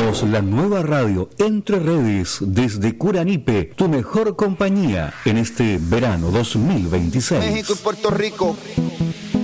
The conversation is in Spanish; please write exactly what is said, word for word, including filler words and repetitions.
Somos la nueva radio Entre Redes desde Curanipe, tu mejor compañía en este verano dos mil veintiséis. México y Puerto Rico.